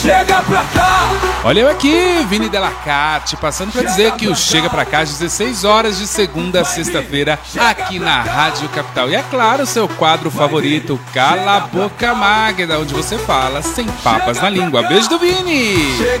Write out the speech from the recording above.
Chega pra cá! Olha eu aqui, Vini Delacate, passando pra dizer que o Chega Pra Cá às 16 horas de segunda a sexta-feira aqui na Rádio Capital. E é claro, seu quadro favorito, Cala a Boca Magda, onde você fala sem papas na língua. Beijo do Vini!